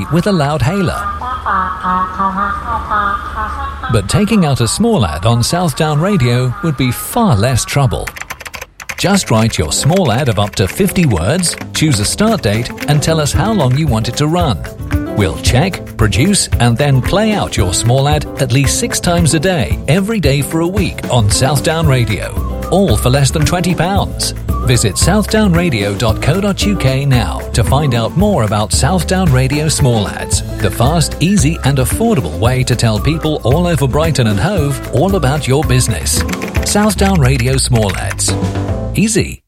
easy with a loud hailer. But taking out a small ad on Southdown Radio would be far less trouble. Just write your small ad of up to 50 words, choose a start date, and tell us how long you want it to run. We'll check, produce, and then play out your small ad at least 6 times a day, every day for a week on Southdown Radio. All for less than £20. Visit southdownradio.co.uk now to find out more about Southdown Radio Small Ads, the fast, easy and affordable way to tell people all over Brighton and Hove all about your business. Southdown Radio Small Ads. Easy.